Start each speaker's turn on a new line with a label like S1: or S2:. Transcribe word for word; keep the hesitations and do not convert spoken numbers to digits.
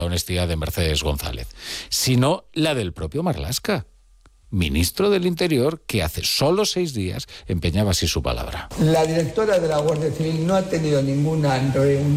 S1: honestidad de Mercedes González, sino la del propio Marlaska, ministro del Interior, que hace solo seis días empeñaba así su palabra.
S2: La directora de la Guardia Civil no ha tenido ninguna reunión